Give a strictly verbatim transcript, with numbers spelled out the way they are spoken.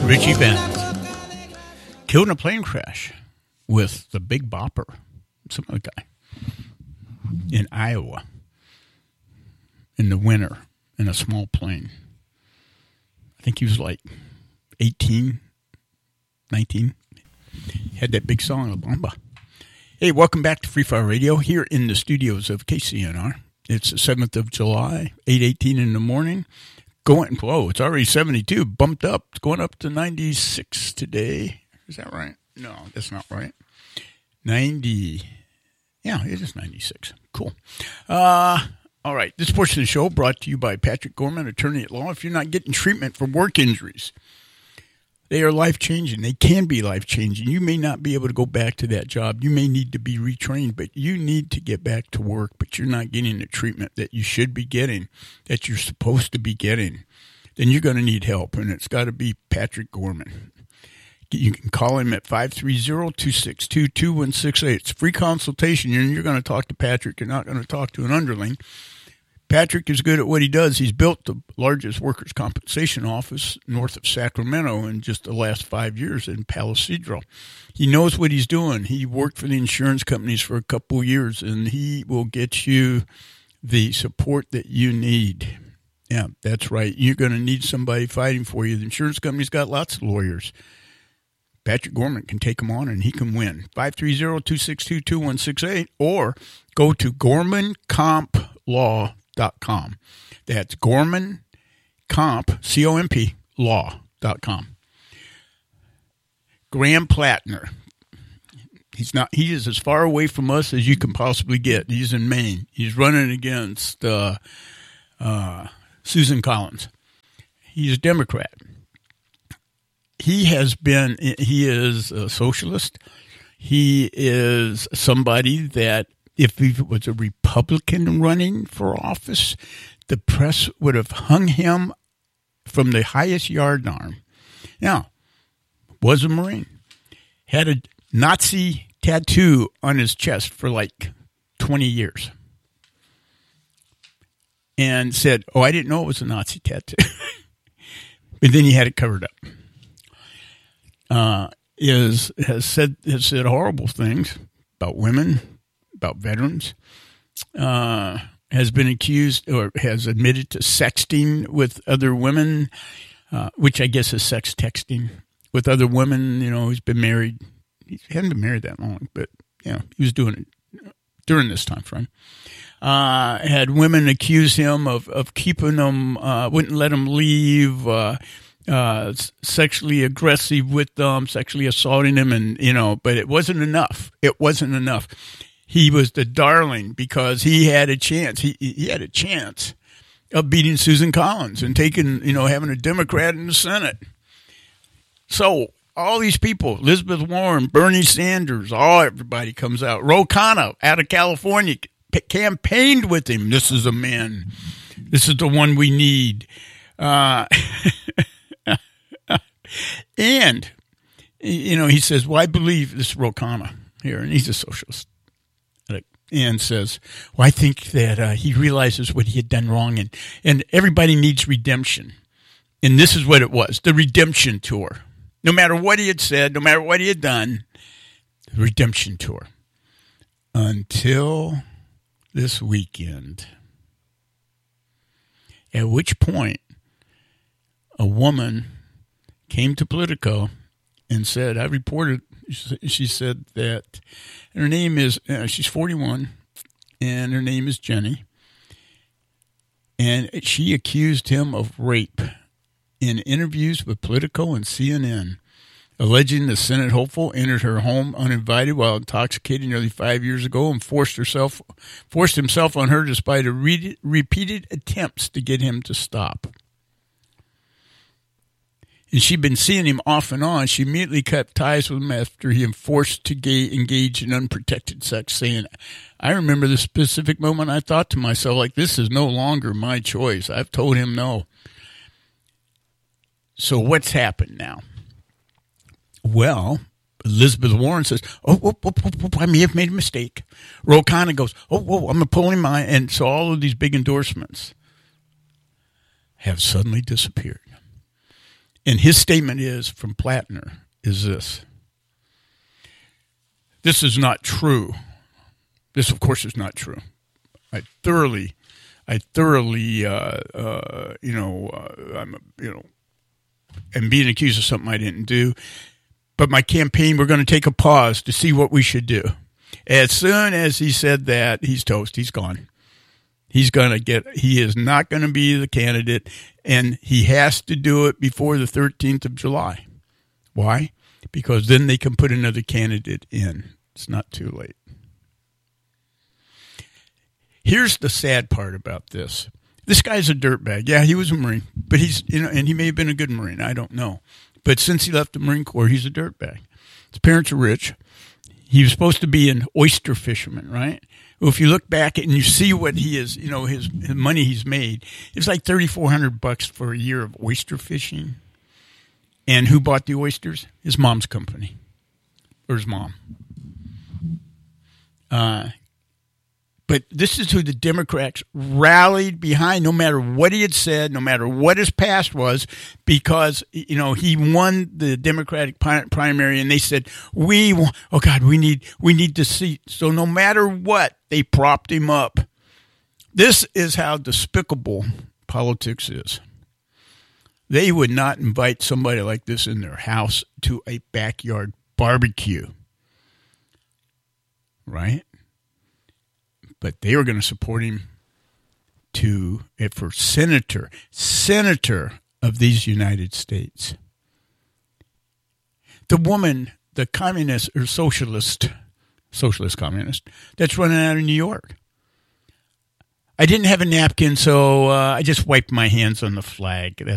Richie Valens killed in a plane crash with the Big Bopper, some other guy, in Iowa in the winter in a small plane. I think he was like eighteen, nineteen. He had that big song, La Bamba. Hey, welcome back to Free Fire Radio here in the studios of K C N R. It's the seventh of July, eight eighteen in the morning. Going, whoa, it's already seventy-two, bumped up. It's going up to ninety-six today. Is that right? No, that's not right. ninety, yeah, it is ninety-six. Cool. Uh, all right, this portion of the show brought to you by Patrick Gorman, attorney at law. If you're not getting treatment for work injuries, they are life-changing. They can be life-changing. You may not be able to go back to that job. You may need to be retrained, but you need to get back to work, but you're not getting the treatment that you should be getting, that you're supposed to be getting. Then you're going to need help, and it's got to be Patrick Gorman. You can call him at five three zero, two six two, two one six eight. It's a free consultation, and you're going to talk to Patrick. You're not going to talk to an underling. Patrick is good at what he does. He's built the largest workers' compensation office north of Sacramento in just the last five years in Palisadro. He knows what he's doing. He worked for the insurance companies for a couple of years, and he will get you the support that you need. Yeah, that's right. You're going to need somebody fighting for you. The insurance company's got lots of lawyers. Patrick Gorman can take them on, and he can win. five three zero, two six two, two one six eight, or go to Gorman Comp Law dot com. That's Gorman Comp, C O M P, law dot com. Graham Plattner. He's not. He is as far away from us as you can possibly get. He's in Maine. He's running against uh, uh, Susan Collins. He's a Democrat. He has been. He is a socialist. He is somebody that, if he was a Republican running for office, the press would have hung him from the highest yard arm. Now, was a Marine, had a Nazi tattoo on his chest for like twenty years, and said, oh, I didn't know it was a Nazi tattoo. But then he had it covered up. Uh, is has said has said horrible things about women, about veterans, uh, has been accused or has admitted to sexting with other women, uh, which I guess is sex texting with other women. You know, he's been married. He hadn't been married that long, but, you know, he was doing it during this time frame. Uh, had women accuse him of, of keeping them, uh, wouldn't let him leave, uh, uh, sexually aggressive with them, sexually assaulting them, and, you know, but it wasn't enough. It wasn't enough. He was the darling because he had a chance. He he had a chance of beating Susan Collins and taking, you know, having a Democrat in the Senate. So all these people, Elizabeth Warren, Bernie Sanders, all everybody comes out. Ro Khanna out of California p- campaigned with him. This is a man. This is the one we need. Uh, and, you know, he says, well, I believe this Ro Khanna here, and he's a socialist. And says, well, I think that uh, he realizes what he had done wrong, and, and everybody needs redemption. And this is what it was, the redemption tour. No matter what he had said, no matter what he had done, the redemption tour. Until this weekend. At which point, a woman came to Politico and said, I reported, she said that her name is, uh, she's forty-one, and her name is Jenny. And she accused him of rape in interviews with Politico and C N N, alleging the Senate hopeful entered her home uninvited while intoxicated nearly five years ago and forced herself, forced himself on her despite a re- repeated attempts to get him to stop. And she'd been seeing him off and on. She immediately cut ties with him after he was forced to gay, engage in unprotected sex, saying, I remember the specific moment I thought to myself, like, this is no longer my choice. I've told him no. So what's happened now? Well, Elizabeth Warren says, oh, oh, oh, oh, oh I may have made a mistake. Ro Khanna goes, oh, oh, I'm pulling my, and so all of these big endorsements have suddenly disappeared. And his statement is from Plattner is this. This is not true. This, of course, is not true. I thoroughly, I thoroughly, uh, uh, you know, uh, I'm, you know, am being accused of something I didn't do. But my campaign, we're going to take a pause to see what we should do. As soon as he said that, he's toast. He's gone. He's going to get, he is not going to be the candidate, and he has to do it before the thirteenth of July. Why? Because then they can put another candidate in. It's not too late. Here's the sad part about this. This guy's a dirtbag. Yeah, he was a Marine, but he's, you know, and he may have been a good Marine. I don't know. But since he left the Marine Corps, he's a dirtbag. His parents are rich. He was supposed to be an oyster fisherman, right? Well, if you look back and you see what he is, you know, his, his money he's made, it's like thirty-four hundred bucks for a year of oyster fishing. And who bought the oysters? His mom's company, or his mom. Uh, but this is who the Democrats rallied behind, no matter what he had said, no matter what his past was, because, you know, he won the Democratic primary, and they said, we, want, oh God, we need, we need to see. So no matter what, they propped him up. This is how despicable politics is. They would not invite somebody like this in their house to a backyard barbecue. Right? But they were going to support him to for senator, senator of these United States. The woman, the communist or socialist, socialist communist, that's running out of New York. I didn't have a napkin, so uh, I just wiped my hands on the flag. That's